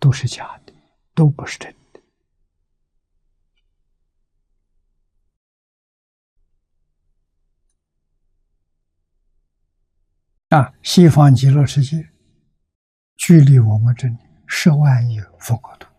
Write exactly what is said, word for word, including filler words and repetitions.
都是假的，都不是真的。啊，西方极乐世界距离我们这里十万亿佛国土。